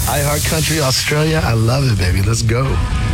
iHeart Country Australia. I love it, baby. Let's go.